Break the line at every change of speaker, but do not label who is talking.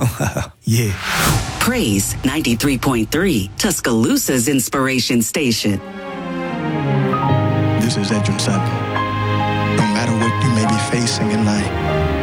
Yeah.
Praise 93.3, Tuscaloosa's inspiration station.
This is Edrin Sutton. No matter what you may be facing in life,